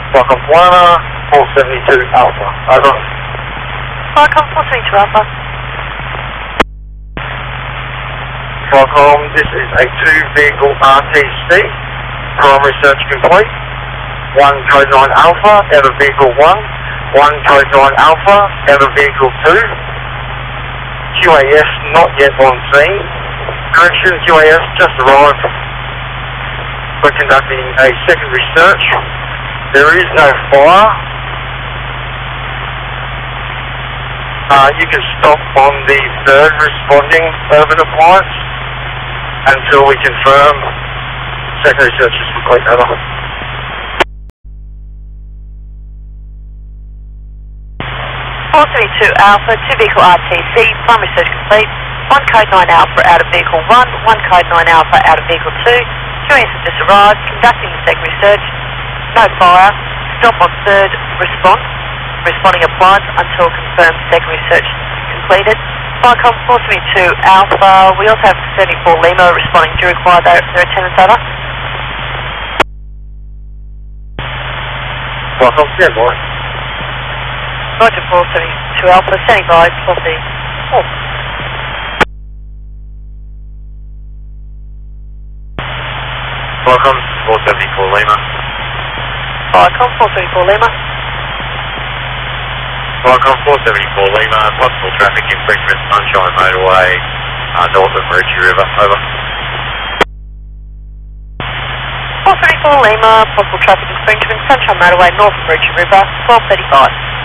Welcome Lima, 472 Alpha. Over. Welcome 472 Alpha. Welcome, this is a 2-vehicle RTC. Primary search complete. 1 code 9 Alpha out of vehicle 1. 1 code 9 Alpha out of vehicle 2. QAS not yet on scene. Correction, QAS just arrived. We're conducting a secondary search. There is no fire. You can stop on the third responding urban appliance until we confirm secondary search is complete. Over. Alpha, 2-vehicle RTC, primary search complete. 1 code 9 Alpha out of vehicle 1, 1 code 9 Alpha out of vehicle 2. QAS has just arrived, conducting the secondary search. No fire. Stop on third response. Responding appliance until confirmed secondary search completed. Vicom 472 Alpha. We also have 74 Lima responding. Do you require their attendance? Over. Welcome, stand by. Roger 472 Alpha, standing by, 12D. Oh. Welcome, 474 Lima. Vicom 474 Lima. Welcome, 474 Lima. Possible traffic infringement, Sunshine Motorway, north of Marucci River. Over. 474 Lima, possible traffic infringement, Sunshine Motorway, north of Marucci River, 1235.